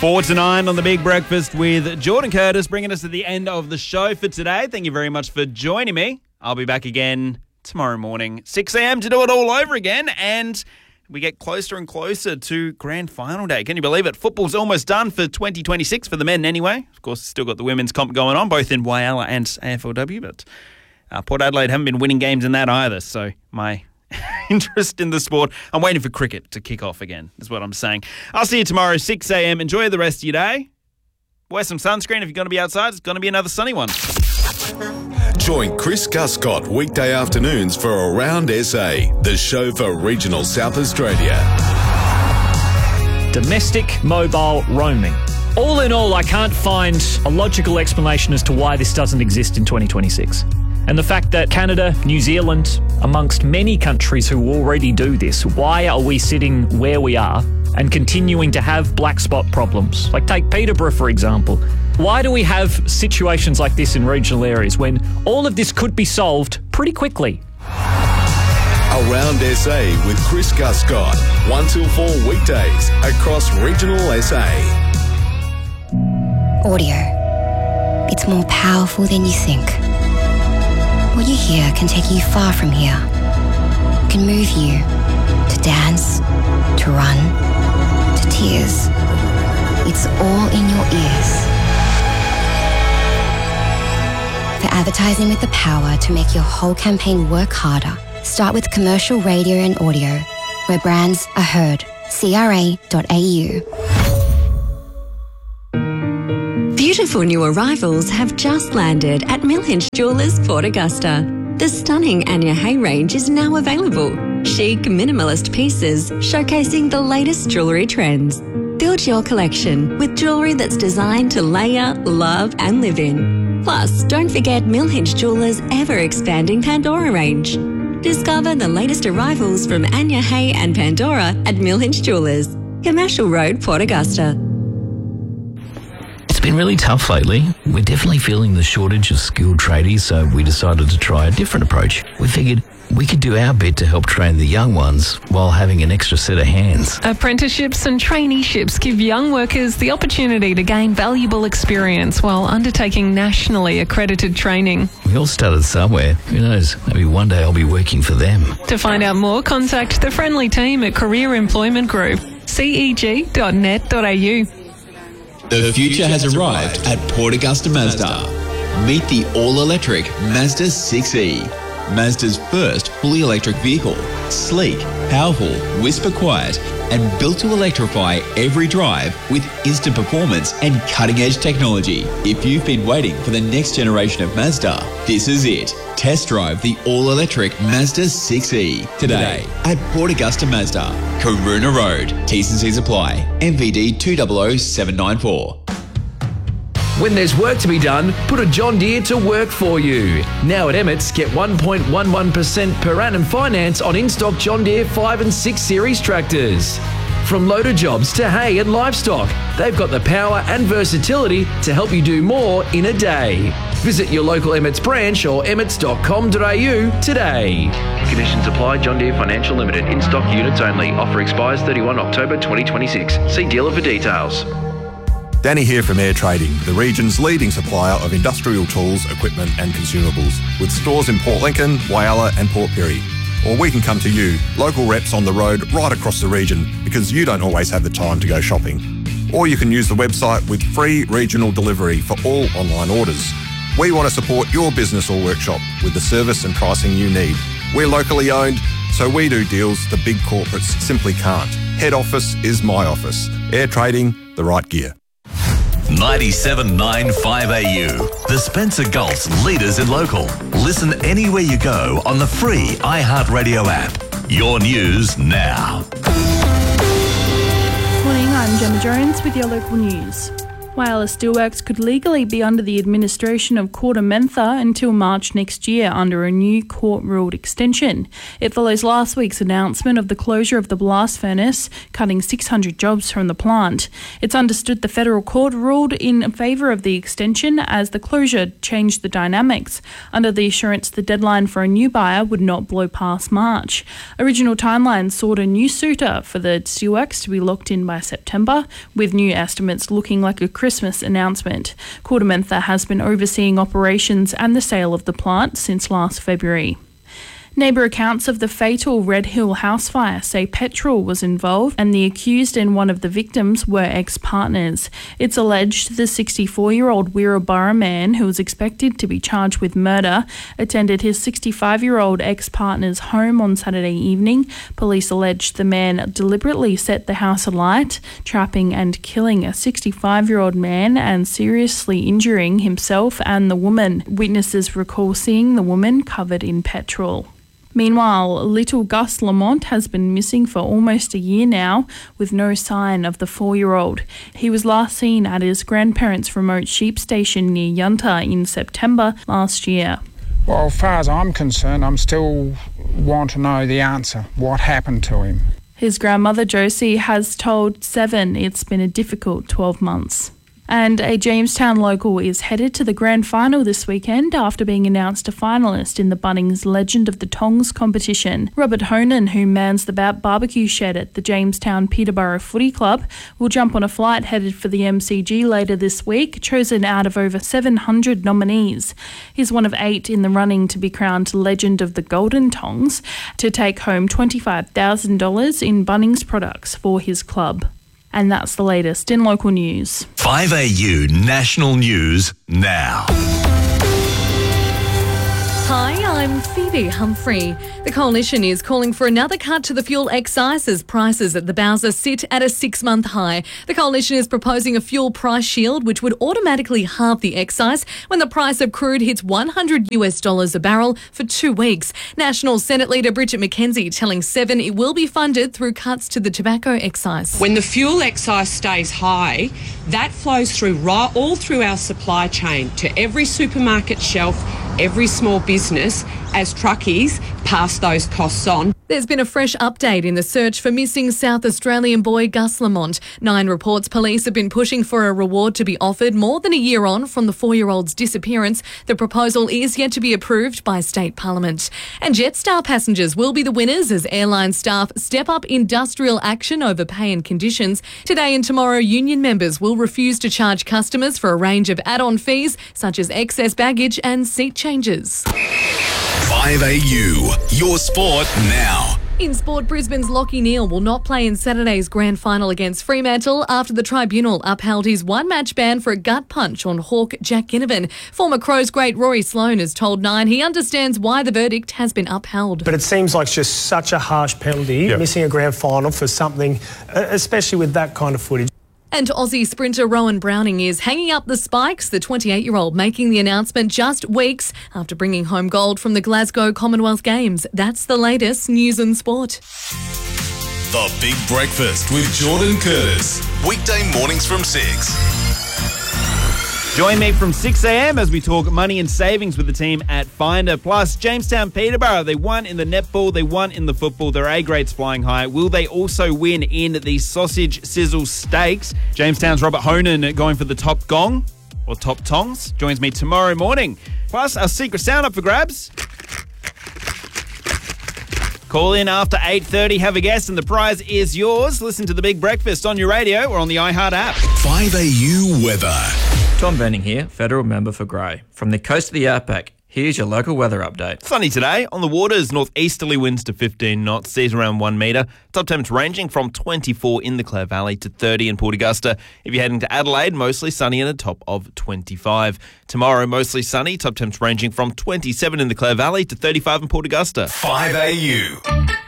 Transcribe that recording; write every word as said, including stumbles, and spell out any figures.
Four to nine on the Big Breakfast with Jordan Curtis, bringing us to the end of the show for today. Thank you very much for joining me. I'll be back again tomorrow morning, six a.m. to do it all over again. And we get closer and closer to grand final day. Can you believe it? Football's almost done for twenty twenty-six for the men anyway. Of course, still got the women's comp going on, both in Whyalla and A F L W. But uh, Port Adelaide haven't been winning games in that either. So my interest in the sport, I'm waiting for cricket to kick off again, is what I'm saying. I'll see you tomorrow, six a.m. Enjoy the rest of your day. Wear some sunscreen if you're going to be outside. It's going to be another sunny one. Join Chris Guscott weekday afternoons for Around S A, the show for regional South Australia. Domestic mobile roaming. All in all, I can't find a logical explanation as to why this doesn't exist in twenty twenty-six. And the fact that Canada, New Zealand, amongst many countries who already do this, why are we sitting where we are and continuing to have black spot problems? Like take Peterborough, for example. Why do we have situations like this in regional areas when all of this could be solved pretty quickly? Around S A with Chris Guscott, one till four weekdays across regional S A. Audio. It's more powerful than you think. What you hear can take you far from here. It can move you to dance, to run, to tears. It's all in your ears. For advertising with the power to make your whole campaign work harder, start with commercial radio and audio, where brands are heard. C R A dot A U. Beautiful new arrivals have just landed at Millhinch Jewellers, Port Augusta. The stunning Anya Hay range is now available. Chic, minimalist pieces showcasing the latest jewellery trends. Build your collection with jewellery that's designed to layer, love and live in. Plus, don't forget Millhinch Jewellers' ever-expanding Pandora range. Discover the latest arrivals from Anya Hay and Pandora at Millhinch Jewellers, Commercial Road, Port Augusta. It's been really tough lately. We're definitely feeling the shortage of skilled tradies, so we decided to try a different approach. We figured we could do our bit to help train the young ones while having an extra set of hands. Apprenticeships and traineeships give young workers the opportunity to gain valuable experience while undertaking nationally accredited training. We all started somewhere. Who knows? Maybe one day I'll be working for them. To find out more, contact the friendly team at Career Employment Group, c e g dot net dot a u. The future has arrived at Port Augusta Mazda. Meet the all-electric Mazda six E. Mazda's first fully electric vehicle. Sleek, powerful, whisper quiet, and built to electrify every drive with instant performance and cutting-edge technology. If you've been waiting for the next generation of Mazda, this is it. Test drive the all-electric Mazda six E today at Port Augusta Mazda, Karuna Road. T's and C's apply. M V D two zero zero seven nine four. When there's work to be done, put a John Deere to work for you. Now at Emmett's, get one point one one percent per annum finance on in-stock John Deere five and six series tractors. From loader jobs to hay and livestock, they've got the power and versatility to help you do more in a day. Visit your local Emmett's branch or emmets dot com dot a u today. Conditions apply. John Deere Financial Limited. In-stock units only. Offer expires thirty-first October twenty twenty-six. See dealer for details. Danny here from Air Trading, the region's leading supplier of industrial tools, equipment and consumables, with stores in Port Lincoln, Whyalla and Port Pirie. Or we can come to you, local reps on the road right across the region, because you don't always have the time to go shopping. Or you can use the website with free regional delivery for all online orders. We want to support your business or workshop with the service and pricing you need. We're locally owned, so we do deals the big corporates simply can't. Head office is my office. Air Trading, the right gear. ninety-seven point nine five A U, the Spencer Gulf's leaders in local. Listen anywhere you go on the free iHeartRadio app. Your news now. Morning, I'm Gemma Jones with your local news. Whyalla Steelworks could legally be under the administration of KordaMentha until March next year under a new court-ruled extension. It follows last week's announcement of the closure of the blast furnace, cutting six hundred jobs from the plant. It's understood the federal court ruled in favour of the extension as the closure changed the dynamics, under the assurance the deadline for a new buyer would not blow past March. Original timelines sought a new suitor for the steelworks to be locked in by September, with new estimates looking like a Christmas announcement. KordaMentha has been overseeing operations and the sale of the plant since last February. Neighbour accounts of the fatal Red Hill house fire say petrol was involved and the accused and one of the victims were ex-partners. It's alleged the sixty-four-year-old Wirraburra man, who was expected to be charged with murder, attended his sixty-five-year-old ex-partner's home on Saturday evening. Police alleged the man deliberately set the house alight, trapping and killing a sixty-five-year-old man and seriously injuring himself and the woman. Witnesses recall seeing the woman covered in petrol. Meanwhile, little Gus Lamont has been missing for almost a year now, with no sign of the four-year-old. He was last seen at his grandparents' remote sheep station near Yunta in September last year. Well, as far as I'm concerned, I'm still want to know the answer. What happened to him? His grandmother Josie has told Seven it's been a difficult twelve months. And a Jamestown local is headed to the grand final this weekend after being announced a finalist in the Bunnings Legend of the Tongs competition. Robert Honan, who mans the barbecue shed at the Jamestown Peterborough Footy Club, will jump on a flight headed for the M C G later this week, chosen out of over seven hundred nominees. He's one of eight in the running to be crowned Legend of the Golden Tongs, to take home twenty-five thousand dollars in Bunnings products for his club. And that's the latest in local news. five A U National News now. Hi, I'm Phoebe Humphrey. The Coalition is calling for another cut to the fuel excise as prices at the Bowser sit at a six-month high. The Coalition is proposing a fuel price shield which would automatically halve the excise when the price of crude hits one hundred US dollars a barrel for two weeks. National Senate Leader Bridget McKenzie telling Seven it will be funded through cuts to the tobacco excise. When the fuel excise stays high, that flows through right all through our supply chain to every supermarket shelf, every small business, as truckies pass those costs on. There's been a fresh update in the search for missing South Australian boy Gus Lamont. Nine reports police have been pushing for a reward to be offered more than a year on from the four-year-old's disappearance. The proposal is yet to be approved by State Parliament. And Jetstar passengers will be the winners as airline staff step up industrial action over pay and conditions. Today and tomorrow, union members will refuse to charge customers for a range of add-on fees such as excess baggage and seat changes. five A U, your sport now. In sport, Brisbane's Lachie Neale will not play in Saturday's grand final against Fremantle after the tribunal upheld his one-match ban for a gut punch on Hawk Jack Ginnivan. Former Crows great Rory Sloane has told Nine he understands why the verdict has been upheld. But it seems like just such a harsh penalty, yep. Missing a grand final for something, especially with that kind of footage. And Aussie sprinter Rowan Browning is hanging up the spikes, the twenty-eight-year-old making the announcement just weeks after bringing home gold from the Glasgow Commonwealth Games. That's the latest news and sport. The Big Breakfast with Jordan Curtis. Weekday mornings from six. Join me from six a.m. as we talk money and savings with the team at Finder. Plus, Jamestown Peterborough, they won in the netball, they won in the football. Their A grade's flying high. Will they also win in the Sausage Sizzle Stakes? Jamestown's Robert Honan going for the top gong, or top tongs, joins me tomorrow morning. Plus, our secret sound up for grabs. Call in after eight thirty, have a guess, and the prize is yours. Listen to The Big Breakfast on your radio or on the iHeart app. five A U weather. Tom Benning here, federal member for Grey. From the coast of the outback, here's your local weather update. Sunny today. On the waters, northeasterly winds to fifteen knots, seas around one metre. Top temps ranging from twenty-four in the Clare Valley to thirty in Port Augusta. If you're heading to Adelaide, mostly sunny and a top of twenty-five. Tomorrow, mostly sunny. Top temps ranging from twenty-seven in the Clare Valley to thirty-five in Port Augusta. five A U.